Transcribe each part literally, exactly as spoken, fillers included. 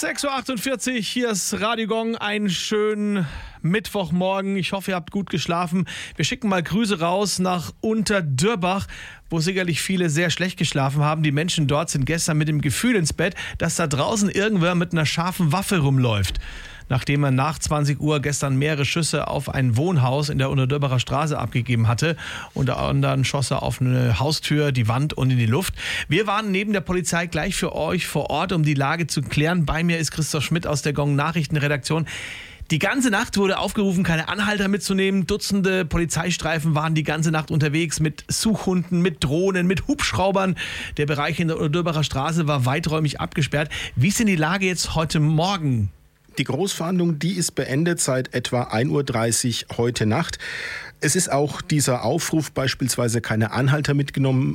sechs Uhr achtundvierzig, hier ist Radio Gong, einen schönen Mittwochmorgen. Ich hoffe, ihr habt gut geschlafen. Wir schicken mal Grüße raus nach Unterdörbach, wo sicherlich viele sehr schlecht geschlafen haben. Die Menschen dort sind gestern mit dem Gefühl ins Bett, dass da draußen irgendwer mit einer scharfen Waffe rumläuft. Nachdem er nach zwanzig Uhr gestern mehrere Schüsse auf ein Wohnhaus in der Unterdörbacher Straße abgegeben hatte. Unter anderem schoss er auf eine Haustür, die Wand und in die Luft. Wir waren neben der Polizei gleich für euch vor Ort, um die Lage zu klären. Bei mir ist Christoph Schmidt aus der Gong Nachrichtenredaktion. Die ganze Nacht wurde aufgerufen, keine Anhalter mitzunehmen. Dutzende Polizeistreifen waren die ganze Nacht unterwegs mit Suchhunden, mit Drohnen, mit Hubschraubern. Der Bereich in der Unterdörbacher Straße war weiträumig abgesperrt. Wie ist denn die Lage jetzt heute Morgen? Die Großfahndung, die ist beendet seit etwa ein Uhr dreißig heute Nacht. Es ist auch dieser Aufruf, beispielsweise keine Anhalter mitgenommen,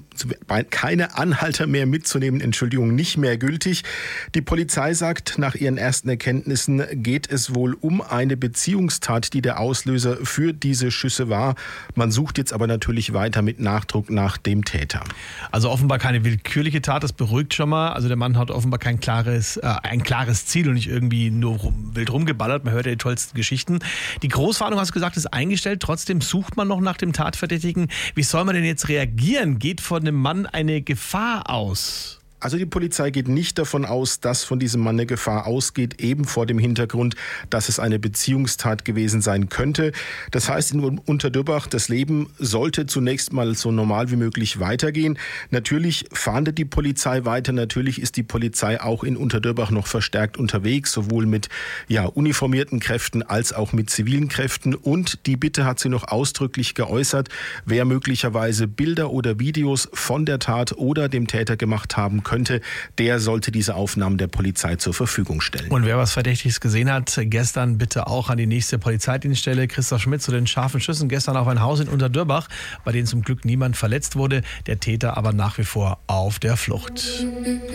keine Anhalter mehr mitzunehmen, Entschuldigung, nicht mehr gültig. Die Polizei sagt, nach ihren ersten Erkenntnissen geht es wohl um eine Beziehungstat, die der Auslöser für diese Schüsse war. Man sucht jetzt aber natürlich weiter mit Nachdruck nach dem Täter. Also offenbar keine willkürliche Tat, das beruhigt schon mal. Also der Mann hat offenbar kein klares, äh, ein klares Ziel und nicht irgendwie nur rum, wild rumgeballert. Man hört ja die tollsten Geschichten. Die Großfahndung, hast du gesagt, ist eingestellt. Trotzdem sucht man noch nach dem Tatverdächtigen. Wie soll man denn jetzt reagieren? Geht von dem Mann eine Gefahr aus? Also die Polizei geht nicht davon aus, dass von diesem Mann eine Gefahr ausgeht, eben vor dem Hintergrund, dass es eine Beziehungstat gewesen sein könnte. Das heißt, in Unterdörbach, das Leben sollte zunächst mal so normal wie möglich weitergehen. Natürlich fahndet die Polizei weiter, natürlich ist die Polizei auch in Unterdörbach noch verstärkt unterwegs, sowohl mit ja, uniformierten Kräften als auch mit zivilen Kräften. Und die Bitte hat sie noch ausdrücklich geäußert, wer möglicherweise Bilder oder Videos von der Tat oder dem Täter gemacht haben könnte, der sollte diese Aufnahmen der Polizei zur Verfügung stellen. Und wer was Verdächtiges gesehen hat, gestern bitte auch an die nächste Polizeidienststelle. Christoph Schmidt zu den scharfen Schüssen gestern auf ein Haus in Unterdörbach, bei dem zum Glück niemand verletzt wurde, der Täter aber nach wie vor auf der Flucht.